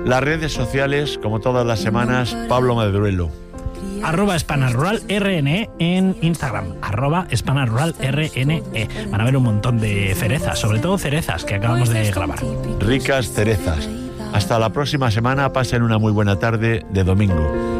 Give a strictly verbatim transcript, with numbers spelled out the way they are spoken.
Las redes sociales, como todas las semanas, Pablo Madruelo. Arroba Hispana Rural R N E en Instagram, arroba Hispana Rural R N E. Van a ver un montón de cerezas, sobre todo cerezas que acabamos de grabar. Ricas cerezas. Hasta la próxima semana, pasen una muy buena tarde de domingo.